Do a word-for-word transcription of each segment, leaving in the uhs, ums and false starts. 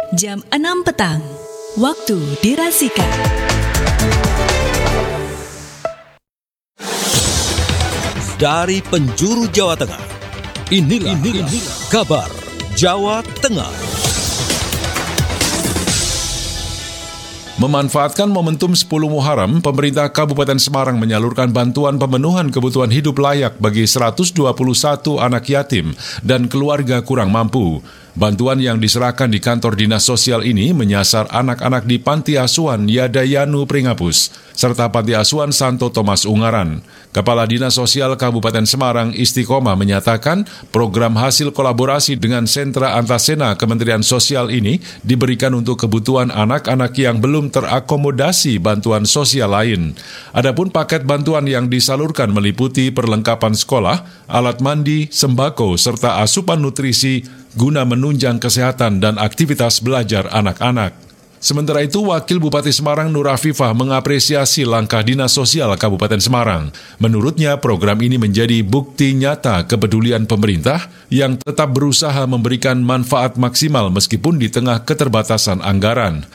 jam enam petang, waktu dirasikan. Dari penjuru Jawa Tengah, inilah, inilah, inilah kabar Jawa Tengah. Memanfaatkan momentum sepuluh Muharram, pemerintah Kabupaten Semarang menyalurkan bantuan pemenuhan kebutuhan hidup layak bagi seratus dua puluh satu anak yatim dan keluarga kurang mampu. Bantuan yang diserahkan di kantor Dinas Sosial ini menyasar anak-anak di Panti Asuhan Yadayanu Pringapus, serta Panti Asuhan Santo Thomas Ungaran. Kepala Dinas Sosial Kabupaten Semarang Istiqomah menyatakan program hasil kolaborasi dengan Sentra Antasena Kementerian Sosial ini diberikan untuk kebutuhan anak-anak yang belum terakomodasi bantuan sosial lain. Adapun paket bantuan yang disalurkan meliputi perlengkapan sekolah, alat mandi, sembako, serta asupan nutrisi guna menunjang kesehatan dan aktivitas belajar anak-anak. Sementara itu, Wakil Bupati Semarang Nur Afifah mengapresiasi langkah Dinas Sosial Kabupaten Semarang. Menurutnya, program ini menjadi bukti nyata kepedulian pemerintah yang tetap berusaha memberikan manfaat maksimal meskipun di tengah keterbatasan anggaran.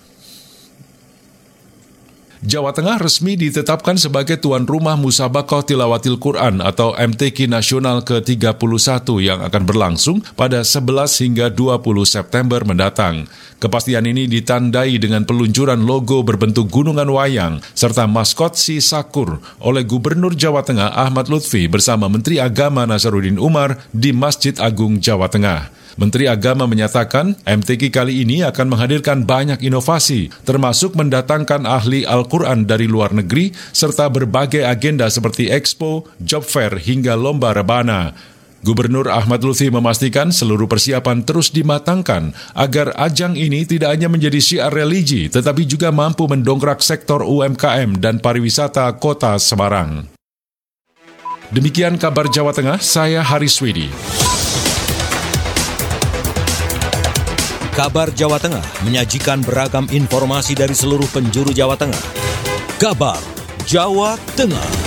Jawa Tengah resmi ditetapkan sebagai tuan rumah Musabaqah Tilawatil Quran atau M T Q Nasional ke tiga puluh satu yang akan berlangsung pada sebelas hingga dua puluh September mendatang. Kepastian ini ditandai dengan peluncuran logo berbentuk gunungan wayang serta maskot si Sakur oleh Gubernur Jawa Tengah Ahmad Lutfi bersama Menteri Agama Nasaruddin Umar di Masjid Agung Jawa Tengah. Menteri Agama menyatakan M T Q kali ini akan menghadirkan banyak inovasi, termasuk mendatangkan ahli Al-Quran dari luar negeri, serta berbagai agenda seperti expo, job fair, hingga lomba rebana. Gubernur Ahmad Lutfi memastikan seluruh persiapan terus dimatangkan agar ajang ini tidak hanya menjadi syiar religi, tetapi juga mampu mendongkrak sektor U M K M dan pariwisata kota Semarang. Demikian kabar Jawa Tengah, saya Haris Widi. Kabar Jawa Tengah menyajikan beragam informasi dari seluruh penjuru Jawa Tengah. Kabar Jawa Tengah.